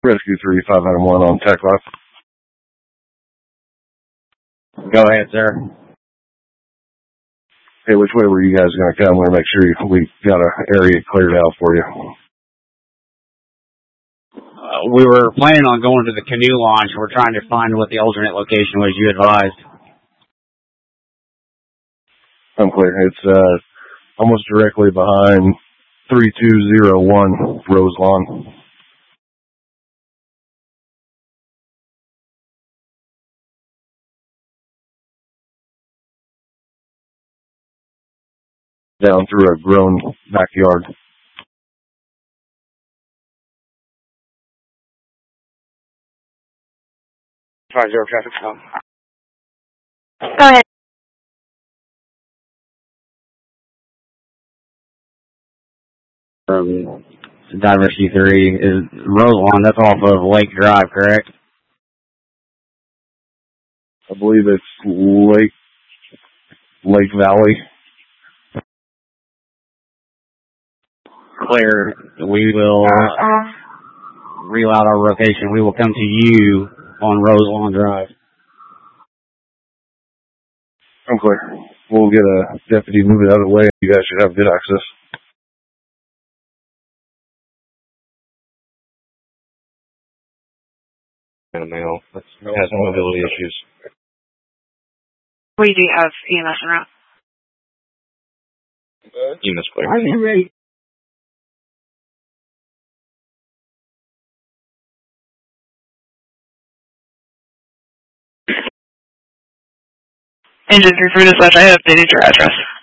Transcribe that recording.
Rescue 3501 on Tech Life. Go ahead, sir. Hey, which way were you guys going to come? We're going to make sure we got an area cleared out for you. We were planning on going to the canoe launch. We're trying to find what the alternate location was you advised. I'm clear. It's almost directly behind 3201 Rose Lawn. Down through a grown backyard. 50 traffic stop. Go ahead. From Diversity 3 is Roselawn. That's off of Lake Drive, correct? I believe it's Lake Valley. Clear. We will reroute our rotation. We will come to you on Roselawn Drive. I'm clear. We'll get a deputy move it out of the way. You guys should have good access. And a male that has mobility issues. We do have EMS en route. EMS clear. I'm ready. Engine 3 for dispatch, I have updated your address.